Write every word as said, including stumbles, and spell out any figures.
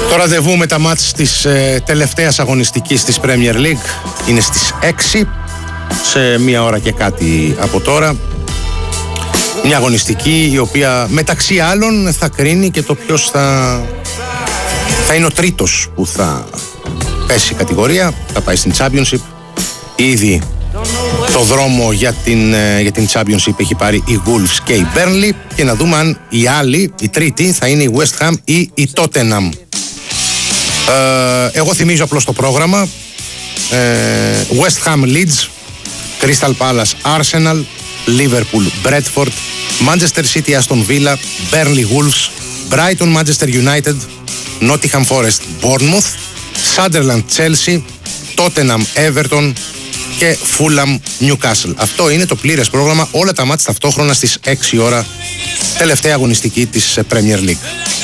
Το ραντεβού με τα μάτς της ε, τελευταίας αγωνιστικής της Premier League είναι στις έξι, σε μία ώρα και κάτι από τώρα. Μια αγωνιστική η οποία μεταξύ άλλων θα κρίνει και το ποιος θα, θα είναι ο τρίτος που θα πέσει η κατηγορία, θα πάει στην Championship. Ήδη το δρόμο για την, για την Championship έχει πάρει η Wolves και η Burnley, και να δούμε αν η άλλη, η τρίτη, θα είναι η West Ham ή η Tottenham. Ε, εγώ θυμίζω απλώς το πρόγραμμα. ε, West Ham Leeds, Crystal Palace Arsenal, Liverpool Bradford, Manchester City Aston Villa, Burnley Wolves, Brighton Manchester United, Nottingham Forest Bournemouth, Sunderland Chelsea, Tottenham Everton και Fulham Newcastle. Αυτό είναι το πλήρες πρόγραμμα, όλα τα μάτς ταυτόχρονα στις έξι ώρα, τελευταία αγωνιστική της Premier League.